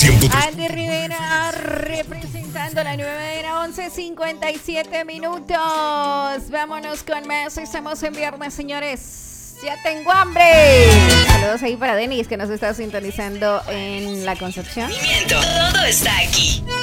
Andy Rivera representando la 9 de la 11:57 minutos. Vámonos con más. Estamos en viernes, señores. Ya tengo hambre. Saludos ahí para Denis, que nos está sintonizando en La Concepción. Todo está aquí.